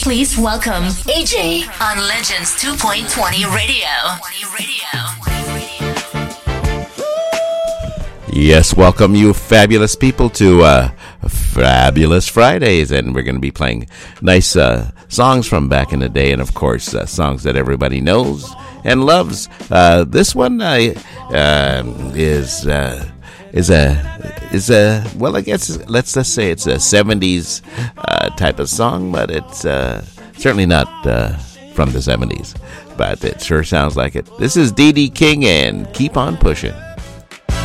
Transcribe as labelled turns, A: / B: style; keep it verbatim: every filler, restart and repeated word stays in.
A: Please welcome A J on Legends two point twenty Radio.
B: Yes, welcome you fabulous people to uh, Fabulous Fridays, and we're going to be playing nice uh, songs from back in the day, and of course uh, songs that everybody knows and loves. Uh, this one uh, uh, is uh, is a is a well, I guess let's just say it's a seventies uh, type of song, but it's uh, certainly not uh, from the seventies, but it sure sounds like it. This is D D King and Keep On Pushing.